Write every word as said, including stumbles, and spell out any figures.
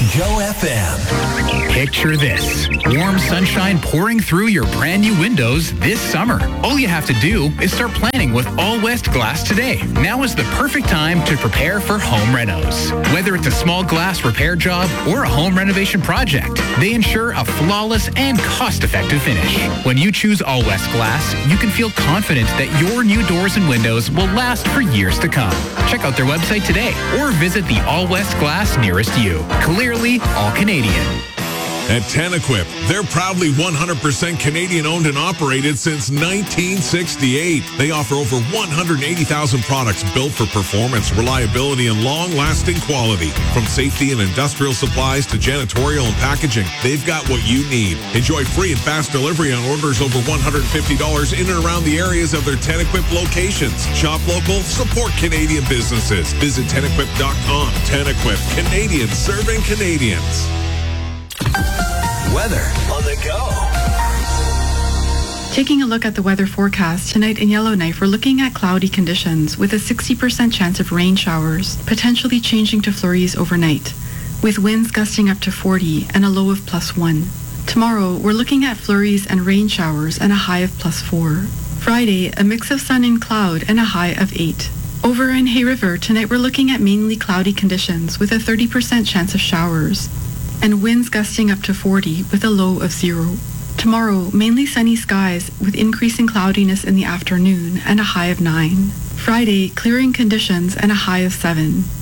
Joe F M. Picture this. Warm sunshine pouring through your brand new windows this summer. All you have to do is start planning with All West Glass today. Now is the perfect time to prepare for home renos. Whether it's a small glass repair job or a home renovation project, they ensure a flawless and cost-effective finish. When you choose All West Glass, you can feel confident that your new doors and windows will last for years to come. Check out their website today or visit the All West Glass nearest you. Clearly, all Canadian. At Tenequip, they're proudly one hundred percent Canadian owned and operated since nineteen sixty-eight. They offer over one hundred eighty thousand products built for performance, reliability, and long-lasting quality. From safety and industrial supplies to janitorial and packaging, they've got what you need. Enjoy free and fast delivery on orders over one hundred fifty dollars in and around the areas of their Tenequip locations. Shop local, support Canadian businesses. Visit Tenequip dot com. Tenequip, Canadians serving Canadians. Weather on the go. Taking a look at the weather forecast, tonight in Yellowknife, we're looking at cloudy conditions with a sixty percent chance of rain showers, potentially changing to flurries overnight, with winds gusting up to forty and a low of plus one. Tomorrow, we're looking at flurries and rain showers and a high of plus four. Friday, a mix of sun and cloud and a high of eight. Over in Hay River, tonight we're looking at mainly cloudy conditions with a thirty percent chance of showers, and winds gusting up to forty with a low of zero. Tomorrow, mainly sunny skies with increasing cloudiness in the afternoon and a high of nine. Friday, clearing conditions and a high of seven.